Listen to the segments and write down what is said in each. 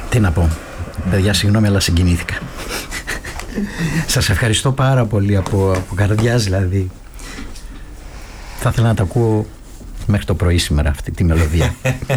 Τι να πω, παιδιά, συγγνώμη, αλλά συγκινήθηκα. Σας ευχαριστώ πάρα πολύ από καρδιάς, δηλαδή. Θα ήθελα να τα ακούω μέχρι το πρωί σήμερα αυτή τη μελωδία.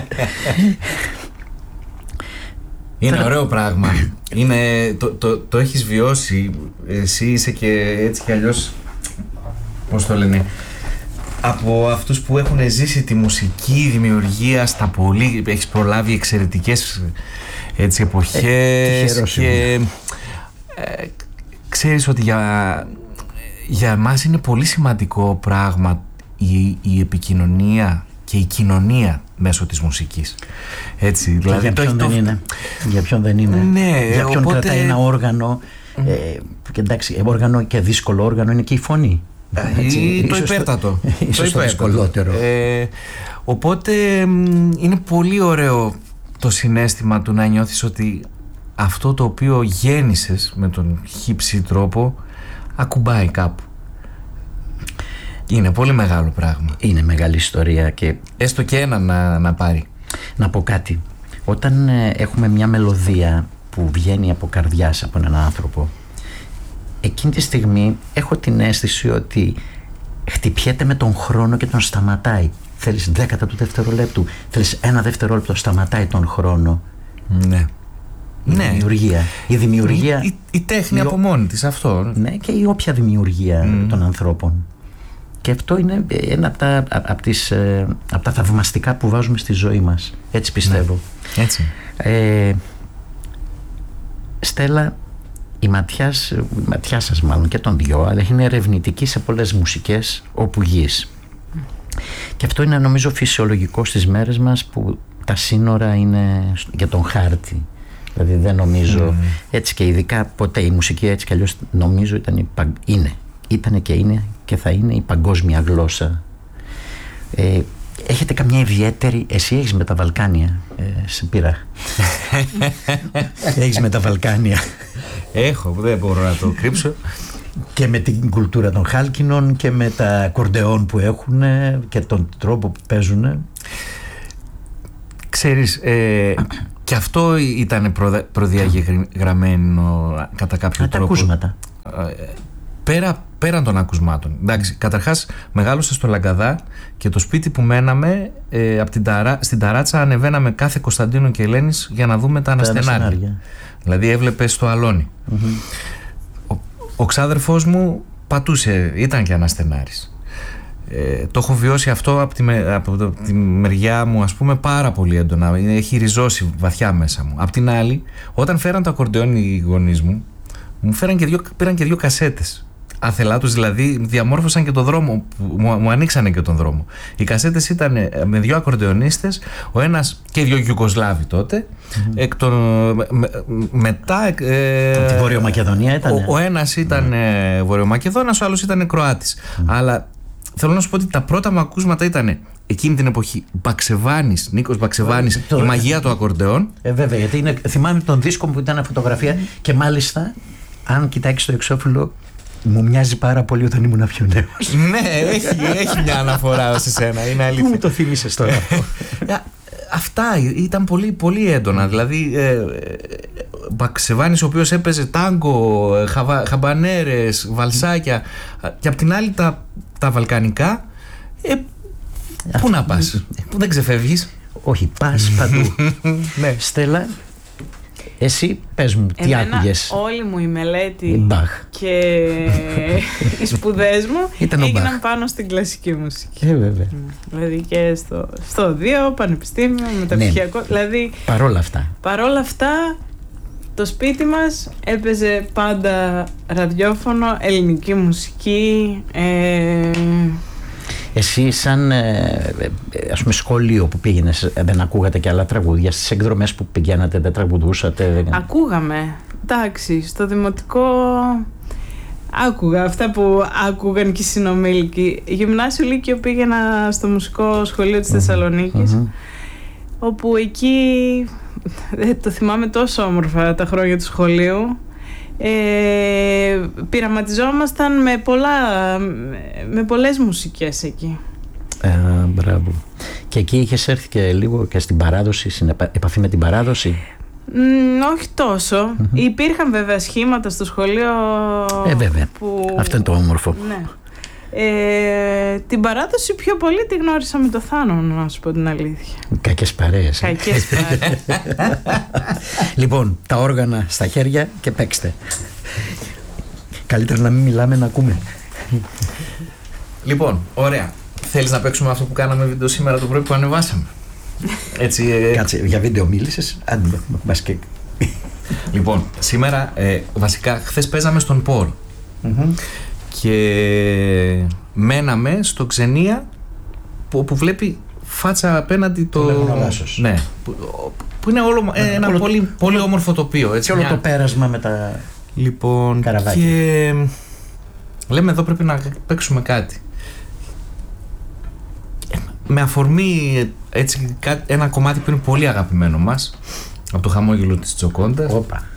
Είναι ωραίο πράγμα. Είναι, το έχεις βιώσει. Εσύ είσαι και έτσι κι αλλιώς, πώς το λένε, από αυτούς που έχουν ζήσει τη μουσική δημιουργία στα πολύ. Έχεις προλάβει εξαιρετικές έτσι εποχές και ξέρεις ότι για εμάς είναι πολύ σημαντικό πράγμα η επικοινωνία και η κοινωνία μέσω της μουσικής. Έτσι, δηλαδή, για ποιον δεν είναι. Για ποιον δεν είναι. Ναι, για ποιον οπότε κρατάει ένα όργανο. Και εντάξει, όργανο και δύσκολο όργανο είναι και η φωνή. Το υπέρτατο. Ίσως το δυσκολότερο. Οπότε είναι πολύ ωραίο το συναίσθημα του να νιώθεις ότι αυτό το οποίο γέννησες με τον χύψη τρόπο ακουμπάει κάπου. Είναι πολύ μεγάλο πράγμα. Είναι μεγάλη ιστορία και έστω και ένα να πάρει. Να πω κάτι. Όταν έχουμε μια μελωδία που βγαίνει από καρδιάς από έναν άνθρωπο, εκείνη τη στιγμή έχω την αίσθηση ότι χτυπιέται με τον χρόνο και τον σταματάει. Θέλεις δέκατα του δευτερολέπτου, θέλεις ένα δευτερόλεπτο, σταματάει τον χρόνο. Ναι. Η δημιουργία. Η τέχνη από μόνη της, αυτό. Ναι, και η όποια δημιουργία των ανθρώπων. Και αυτό είναι ένα από τα θαυμαστικά που βάζουμε στη ζωή μας. Έτσι πιστεύω. Ναι, έτσι. Στέλλα, η ματιά σας μάλλον και των δυο, αλλά είναι ερευνητική σε πολλές μουσικές όπου γης. Και αυτό είναι, νομίζω, φυσιολογικό στις μέρες μας που τα σύνορα είναι για τον χάρτη. Δηλαδή δεν νομίζω, έτσι και ειδικά ποτέ η μουσική έτσι κι αλλιώς νομίζω ήταν και είναι και θα είναι η παγκόσμια γλώσσα. Έχετε καμιά ιδιαίτερη, εσύ έχεις με τα Βαλκάνια, σε πήρα. Έχεις με τα Βαλκάνια. Έχω, δεν μπορώ να το κρύψω. Και με την κουλτούρα των χάλκινων και με τα ακορντεόν που έχουν και τον τρόπο που παίζουν. Ξέρεις, και αυτό ήταν προδιαγεγραμμένο κατά κάποιο τρόπο. Τα ακούσματα. Πέραν των ακουσμάτων. Εντάξει, καταρχάς μεγάλωσα στο Λαγκαδά και το σπίτι που μέναμε στην Ταράτσα ανεβαίναμε κάθε Κωνσταντίνου και Ελένης για να δούμε τα αναστενάρια. Δηλαδή έβλεπες το αλόνι. Ο ξάδερφός μου πατούσε, ήταν και αναστενάρης. Το έχω βιώσει αυτό από τη μεριά μου, ας πούμε, πάρα πολύ έντονα. Έχει ριζώσει βαθιά μέσα μου. Απ' την άλλη, όταν φέραν το ακορντεόν οι γονείς μου, πήραν και δύο κασέτες. Άθελά τους, δηλαδή διαμόρφωσαν και τον δρόμο, μου ανοίξανε και τον δρόμο. Οι κασέτες ήταν με δύο ακορντεονίστες, ο ένας και δύο Ιουγκοσλάβοι τότε. Μετά. Από τη Βορειομακεδονία ήταν. Ο ένας ήταν Βορειομακεδόνας, ο άλλος ήταν Κροάτης. Αλλά θέλω να σου πω ότι τα πρώτα μου ακούσματα ήταν εκείνη την εποχή Νίκος Μπαξεβάνης, η μαγεία του ακορντεόν. Βέβαια, γιατί θυμάμαι τον δίσκο που ήταν φωτογραφία και μάλιστα, αν κοιτάξεις το εξώφυλλο, μου μοιάζει πάρα πολύ όταν ήμουν πιο νέος. Ναι, έχει μια αναφορά σε σένα, είναι αλήθεια. Πού μου το θύμισες τώρα αυτό? Αυτά ήταν πολύ, πολύ έντονα. Δηλαδή, Μπαξεβάνης, ο οποίος έπαιζε τάγκο, χαμπανέρες, βαλσάκια, και απ' την άλλη τα βαλκανικά. Πού να πας, που δεν ξεφεύγεις. Όχι, πας παντού. Ναι. Στέλλα, εσύ πες μου, τι άκουγες? Όλη μου η μελέτη και οι σπουδές μου έγιναν πάνω στην κλασική μουσική. Βέβαια. Δηλαδή και στο 2, πανεπιστήμιο, μεταπτυχιακό. Ναι. Δηλαδή, παρόλα αυτά, το σπίτι μας έπαιζε πάντα ραδιόφωνο, ελληνική μουσική. Εσύ σαν ας πούμε σχολείο που πήγαινες, δεν ακούγατε και άλλα τραγούδια? Στις εκδρομές που πηγαίνατε δεν τραγουδούσατε? Ακούγαμε, εντάξει, στο δημοτικό άκουγα αυτά που άκουγαν και οι συνομήλικοι. Γυμνάσιο Λύκειο πήγαινα στο μουσικό σχολείο της Θεσσαλονίκης, όπου εκεί το θυμάμαι τόσο όμορφα τα χρόνια του σχολείου. Πειραματιζόμασταν με πολλές μουσικές εκεί. Μπράβο. Και εκεί είχες έρθει και λίγο και στην παράδοση, στην επαφή με την παράδοση? Όχι τόσο. Υπήρχαν βέβαια σχήματα στο σχολείο. Βέβαια. Αυτό είναι το όμορφο. Ναι. Την παράδοση πιο πολύ τη γνώρισα με το Θάνο, να σου πω την αλήθεια. Κακές παρέες. Κακές παρέες. Λοιπόν, τα όργανα στα χέρια και παίξτε. Καλύτερα να μην μιλάμε, να ακούμε. Λοιπόν, ωραία. Θέλεις να παίξουμε αυτό που κάναμε βίντεο σήμερα το πρωί που ανεβάσαμε? Έτσι, Κάτσε, για βίντεο μίλησες. Μπασκέ. Λοιπόν, σήμερα βασικά χθες παίζαμε στον Πορ. Και μέναμε στο Ξενία που βλέπει φάτσα απέναντι το Λάσος. Ναι, που είναι ένα πολύ όμορφο τοπίο, έτσι, και όλο το πέρασμα με τα λοιπόν, καραβάκια. Και λέμε εδώ πρέπει να παίξουμε κάτι. Με αφορμή έτσι, ένα κομμάτι που είναι πολύ αγαπημένο μας, από το χαμόγελο της Τζοκόντας.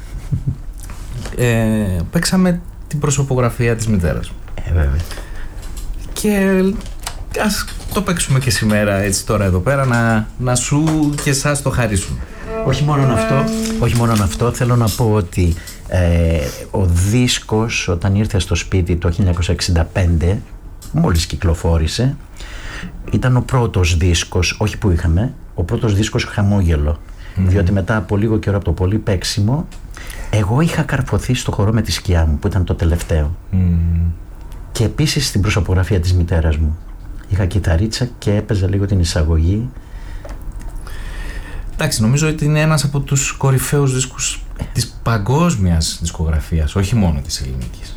Παίξαμε την προσωπογραφία της μητέρας μου. Βέβαια. Και ας το παίξουμε και σήμερα, έτσι τώρα εδώ πέρα, να σου και εσάς το χαρίσουν. Όχι μόνο αυτό, θέλω να πω ότι ο δίσκος όταν ήρθε στο σπίτι το 1965, μόλις κυκλοφόρησε, ήταν ο πρώτος δίσκος, όχι που είχαμε, ο πρώτος δίσκος χαμόγελο. Διότι μετά από λίγο καιρό από το πολύ παίξιμο, εγώ είχα καρφωθεί στο χορό με τη σκιά μου, που ήταν το τελευταίο. Και επίσης στην προσωπογραφία της μητέρας μου. Είχα κιθαρίτσα και έπαιζα λίγο την εισαγωγή. Εντάξει, νομίζω ότι είναι ένας από τους κορυφαίους δίσκους της παγκόσμιας δισκογραφίας, όχι μόνο της ελληνικής.